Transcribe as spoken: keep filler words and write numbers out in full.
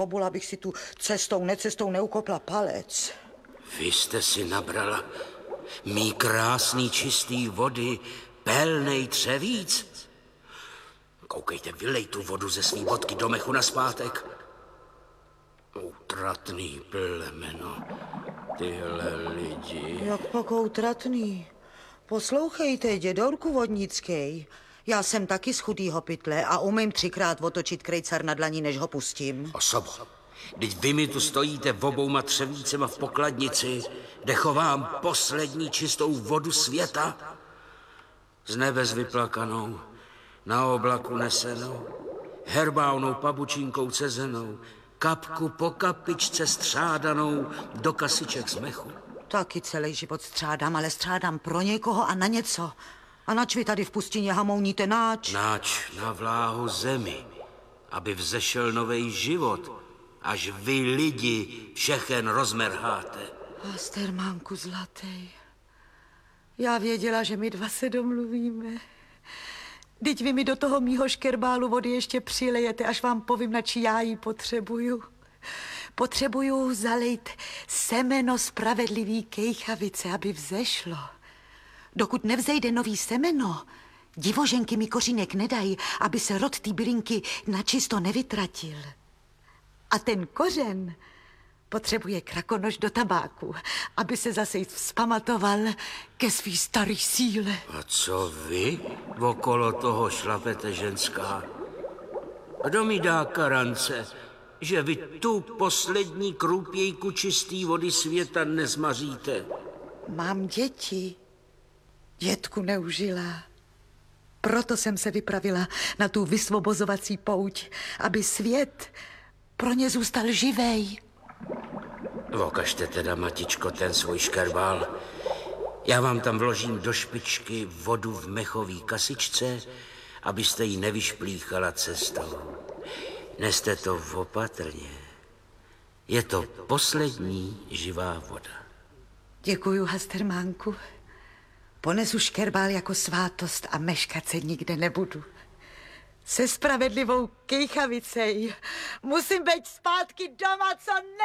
Obula bych si tu cestou, necestou neukopla palec. Vy jste si nabrala mý krásný čistý vody pelnej třevíc? Koukejte, vylej tu vodu ze svý bodky do mechu naspátek. Utratný plemeno, tyhle lidi. Jak pak utratný? Poslouchejte, dědorku vodnický. Já jsem taky z chudýho pytle a umím třikrát otočit krejcar na dlaní, než ho pustím. Osobo, vždyť vy mi tu stojíte v obouma třevícema v pokladnici, kde chovám poslední čistou vodu světa. Z nebes vyplakanou, na oblaku nesenou, herbávnou pabučinkou cezenou, kapku po kapičce střádanou do kasiček z mechu. Taky celý život střádám, ale střádám pro někoho a na něco. A nač vy tady v pustině hamouníte náč? Náč na vláhu zemi, aby vzešel novej život, až vy lidi všechen rozmerháte. Hastermánku zlatý, já věděla, že my dva se domluvíme. Vždyť vy mi do toho mýho škerbálu vody ještě přilejete, až vám povím, na čí já ji potřebuju. Potřebuju zalejt semeno spravedlivý kejchavice, aby vzešlo. Dokud nevzejde nový semeno, divoženky mi kořínek nedají, aby se rod té bylinky načisto nevytratil. A ten kořen potřebuje krakonoš do tabáku, aby se zase vzpamatoval ke svý starý síle. A co vy okolo toho šlapete, ženská? Kdo mi dá garance, že vy tu poslední krůpějku čistý vody světa nezmaříte? Mám děti. Dětku neužila. Proto jsem se vypravila na tu vysvobozovací pouť, aby svět pro ně zůstal živej. Okažte teda, matičko, ten svůj škerbál. Já vám tam vložím do špičky vodu v mechový kasičce, abyste ji nevyšplíchala cestou. Neste to opatrně. Je to poslední živá voda. Děkuju, Hastermánku. Ponesu škerbál jako svátost a meškat se nikde nebudu. Se spravedlivou kejchavicej musím být zpátky doma co